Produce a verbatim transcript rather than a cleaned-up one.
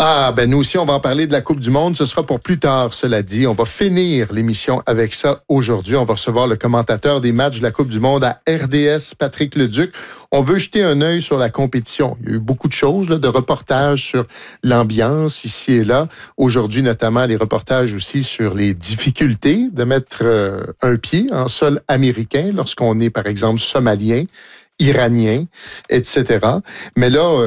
Ah, ben nous aussi, on va en parler de la Coupe du Monde. Ce sera pour plus tard, cela dit. On va finir l'émission avec ça aujourd'hui. On va recevoir le commentateur des matchs de la Coupe du Monde à R D S, Patrick Leduc. On veut jeter un œil sur la compétition. Il y a eu beaucoup de choses, là, de reportages sur l'ambiance ici et là. Aujourd'hui, notamment, les reportages aussi sur les difficultés de mettre euh, un pied en sol américain lorsqu'on est, par exemple, somalien, iranien, et cetera. Mais là,